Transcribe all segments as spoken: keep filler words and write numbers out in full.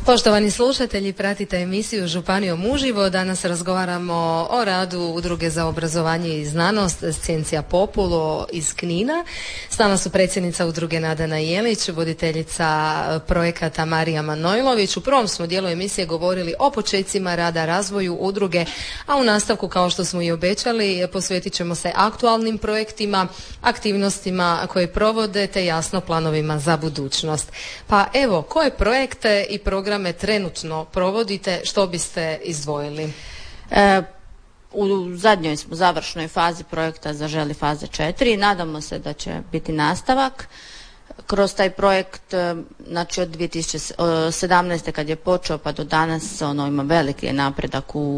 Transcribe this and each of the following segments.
Poštovani slušatelji, pratite emisiju Županijom uživo. Danas razgovaramo o radu Udruge za obrazovanje i znanost Scientia Populo iz Knina. S nama su predsjednica udruge Nadana Jelić, voditeljica projekata Marija Manojlović. U prvom smo dijelu emisije govorili o počecima rada, razvoju udruge, a u nastavku, kao što smo i obećali, posvetit ćemo se aktualnim projektima, aktivnostima koje provode, te jasno planovima za budućnost. Pa evo, koje projekte i programe trenutno provodite, što biste izdvojili? E, u zadnjoj smo završnoj fazi projekta Zaželi faze četiri. Nadamo se da će biti nastavak. Kroz taj projekt, znači od dvije tisuće sedamnaeste kad je počeo pa do danas, ono ima veliki napredak u,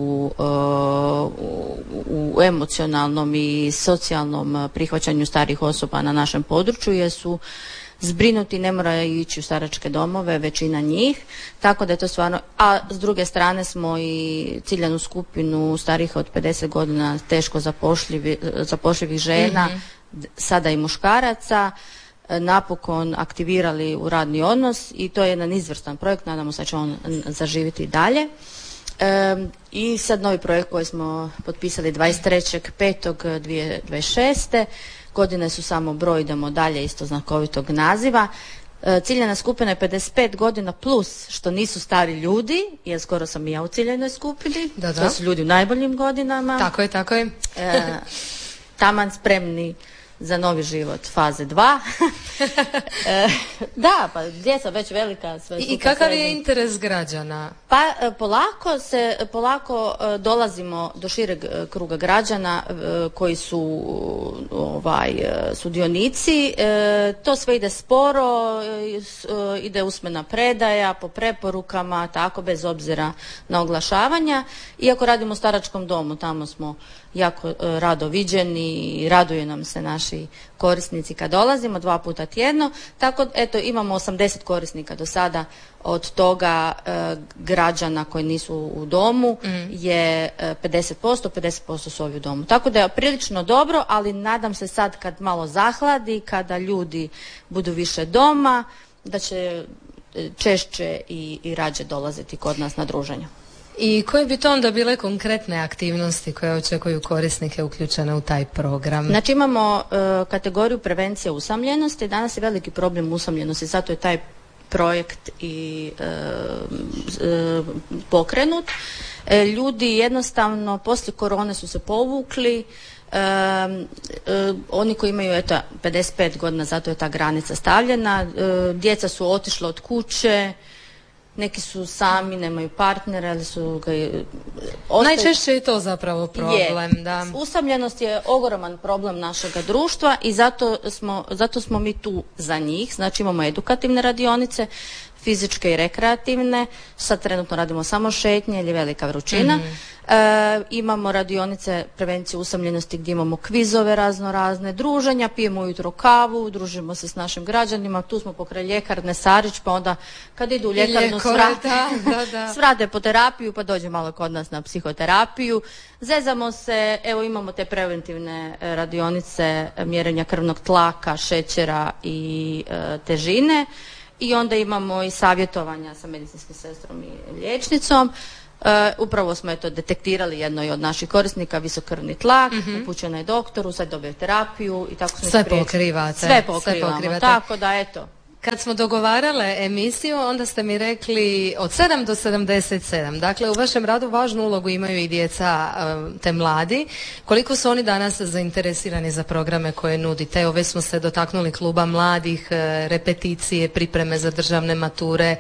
u, u emocionalnom i socijalnom prihvaćanju starih osoba na našem području, jer su zbrinuti, ne moraju ići u staračke domove, većina njih, tako da je to stvarno, a s druge strane smo i ciljanu skupinu starih od pedeset godina teško zapošljivi, zapošljivih žena, mm-hmm. sada i muškaraca, napokon aktivirali u radni odnos i to je jedan izvrstan projekt, nadamo se da će on zaživjeti i dalje. E, I sad novi projekt koji smo potpisali dvadeset trećeg petog dvije tisuće dvadeset šeste. Godine su samo broj, idemo dalje, isto znakovitog naziva. E, ciljana skupina je pedeset pet godina plus, što nisu stari ljudi, jer skoro sam i ja u ciljanoj skupini. Da, da. To su ljudi u najboljim godinama. Tako je, tako je. E, taman spremni za novi život, faze dva. e, da, pa djeca već velika. Sve I kakav srednji. Je interes građana? Pa polako se, polako dolazimo do šireg kruga građana koji su ovaj, sudionici. E, to sve ide sporo, ide usmena predaja po preporukama, tako bez obzira na oglašavanja. Iako radimo u staračkom domu, tamo smo jako rado viđeni i raduju nam se naši korisnici kad dolazimo dva puta tjedno. Tako, eto, imamo osamdeset korisnika do sada, od toga e, građana koji nisu u domu mm. je e, pedeset posto, pedeset posto su ovi u domu. Tako da je prilično dobro, ali nadam se sad kad malo zahladi, kada ljudi budu više doma, da će češće i, i rađe dolaziti kod nas na druženja. I koje bi to onda bile konkretne aktivnosti koje očekuju korisnike uključene u taj program? Znači imamo e, kategoriju prevencije usamljenosti. Danas je veliki problem usamljenosti, zato je taj projekt i e, e, pokrenut. E, ljudi jednostavno poslije korone su se povukli. E, e, oni koji imaju eto, pedeset pet godina, zato je ta granica stavljena. E, djeca su otišla od kuće. Neki su sami, nemaju partnera, ali su ga... Ostaje... Najčešće je to zapravo problem, je. Da. Usamljenost je ogroman problem našega društva i zato smo, zato smo mi tu za njih. Znači imamo edukativne radionice, fizičke i rekreativne. Sad trenutno radimo samo šetnje ili velika vrućina. Mm-hmm. E, imamo radionice prevencije usamljenosti gdje imamo kvizove razno razne, druženja, pijemo ujutro kavu, družimo se s našim građanima. Tu smo pokraj ljekarne Sarić, pa onda kad idu u ljekarnu svrate, da, da. svrate po terapiju, pa dođe malo kod nas na psihoterapiju. Zezamo se, evo imamo te preventivne radionice mjerenja krvnog tlaka, šećera i e, težine. I onda imamo i savjetovanja sa medicinskim sestrom i liječnicom. E, upravo smo eto detektirali jednoj od naših korisnika visokrvni tlak, mm-hmm. upućena je doktoru, sad dobije terapiju i tako smo sve pokrivate. Sve pokrivamo, sve pokrivate. Tako da eto. Kad smo dogovarale emisiju, onda ste mi rekli od sedam do sedamdeset sedam. Dakle, u vašem radu važnu ulogu imaju i djeca te mladi. Koliko su oni danas zainteresirani za programe koje nudite? Evo, već smo se dotaknuli kluba mladih, repeticije, pripreme za državne mature.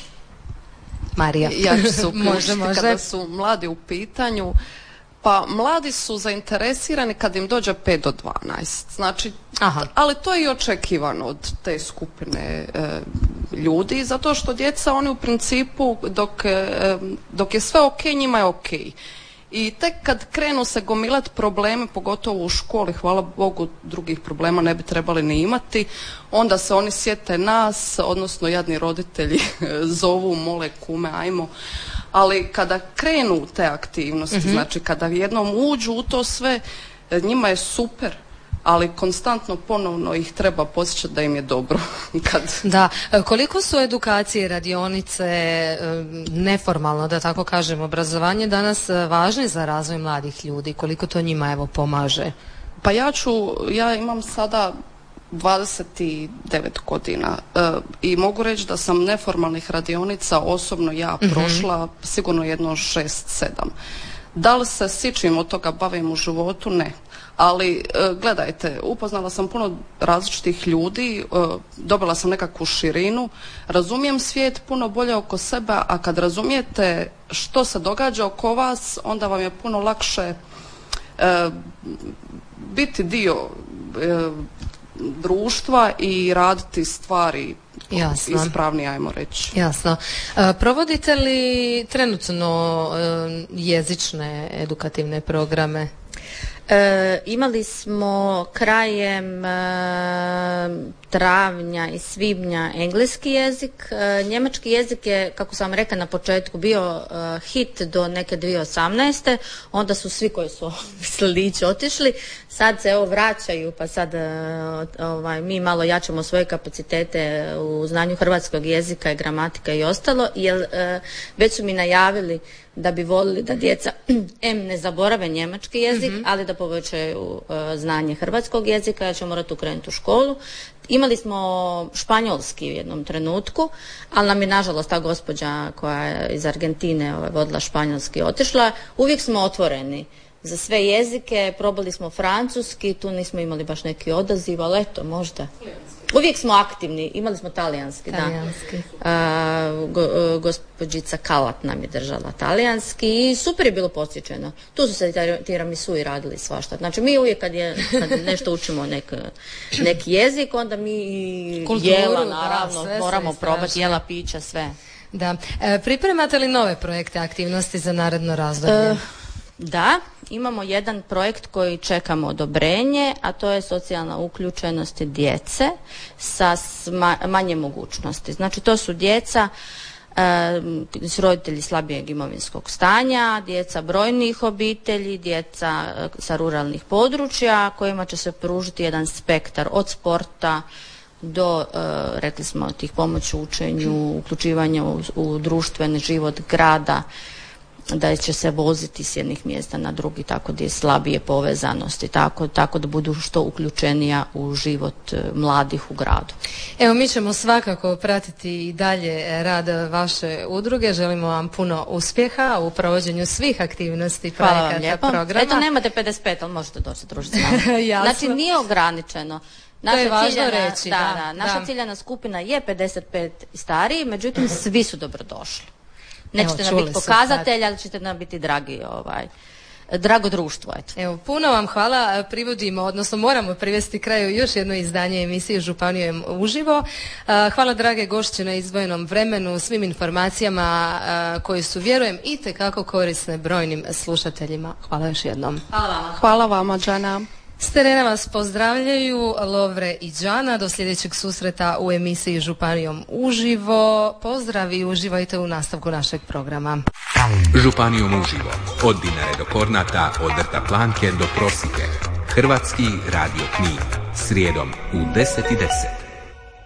Marija. Ja ću se uključiti može, može. Kada su mladi u pitanju. Pa mladi su zainteresirani kad im dođe pet do dvanaest. Znači, aha. Ali to je i očekivano od te skupine e, ljudi, zato što djeca, oni u principu dok, e, dok je sve ok, njima je ok. I tek kad krenu se gomilati problemi, pogotovo u školi, hvala Bogu drugih problema ne bi trebali ni imati, onda se oni sjete nas, odnosno jadni roditelji zovu, mole kume, ajmo. Ali kada krenu te aktivnosti, mm-hmm. znači kada jednom uđu u to sve, njima je super. ali konstantno ponovno ih treba podsjećati da im je dobro. Kad... Da, koliko su edukacije, radionice, neformalno da tako kažem, obrazovanje danas važni za razvoj mladih ljudi, koliko to njima evo pomaže? Pa ja ću, ja imam sada dvadeset devet godina e, i mogu reći da sam neformalnih radionica osobno ja prošla mm-hmm. sigurno jedno šest sedam. Da li se sičim od toga bavim u životu? Ne. Ali e, gledajte, upoznala sam puno različitih ljudi, e, dobila sam nekakvu širinu, razumijem svijet puno bolje oko sebe, a kad razumijete što se događa oko vas, onda vam je puno lakše e, biti dio e, društva i raditi stvari Jasno. ispravnije, ajmo reći. Jasno. E, provodite li trenutno e, jezične edukativne programe? E, imali smo krajem e, travnja i svibnja engleski jezik. E, njemački jezik je, kako sam rekla na početku, bio e, hit do neke dvije tisuće osamnaeste. Onda su svi koji su mislili ići otišli. Sad se evo vraćaju, pa sad e, ovaj, mi malo jačamo svoje kapacitete u znanju hrvatskog jezika i gramatika i ostalo, jer e, već su mi najavili da bi volili da djeca em ne zaborave njemački jezik, mm-hmm. ali da povećaju uh, znanje hrvatskog jezika, ja ću morati ukrenuti u školu. Imali smo španjolski u jednom trenutku, ali nam je nažalost ta gospođa koja je iz Argentine ovaj, vodila španjolski otišla. Uvijek smo otvoreni za sve jezike, probali smo francuski, tu nismo imali baš neki odaziv, ali eto, možda. Uvijek smo aktivni, imali smo talijanski, talijanski. da. Uh, go, gospođica Kalat nam je držala talijanski i super je bilo posjećeno. Tu su se tiramisui radili svašta. Znači mi uvijek kad, je, kad nešto učimo nek, neki jezik, onda mi Kulturu, jela, naravno, da, moramo probati jela, pića, sve. Da. E, pripremate li nove projekte, aktivnosti za naredno razdoblje? Uh, Da, imamo jedan projekt koji čekamo odobrenje, a to je socijalna uključenost djece sa sma- manje mogućnosti. Znači to su djeca e, s roditelji slabijeg imovinskog stanja, djeca brojnih obitelji, djeca e, sa ruralnih područja kojima će se pružiti jedan spektar od sporta do, e, rekli smo, tih pomoći u učenju, uključivanja u, u društveni život grada, da će se voziti s jednih mjesta na drugi, tako da je slabije povezanosti, tako, tako da budu što uključenija u život mladih u gradu. Evo, mi ćemo svakako pratiti i dalje rad vaše udruge. Želimo vam puno uspjeha u provođenju svih aktivnosti, projekata, programa. Eto, nemate pedeset pet, ali možete doći družiti s nama. Znači, nije ograničeno. Naša to je važno ciljana, reći. Da, da, naša da. ciljana skupina je pedeset pet i stariji, međutim, svi su dobrodošli. Nećete nam biti pokazatelj, ali ćete nam biti dragi, ovaj, drago društvo. Eto. Evo, puno vam hvala. Privodimo, odnosno moramo privesti kraju još jedno izdanje emisije Županijom uživo. Hvala drage gošće na izdvojenom vremenu, svim informacijama koje su, vjerujem, itekako korisne brojnim slušateljima. Hvala još jednom. Hvala vama. Hvala vama, Džana. S terena vas pozdravljaju Lovre i Džana. Do sljedećeg susreta u emisiji Županijom uživo. Pozdrav i uživajte u nastavku našeg programa. Županijom uživo. Od Dinare do Kornata, od Rta Planke do Prosike. Hrvatski radio Knin. Srijedom u deset i deset.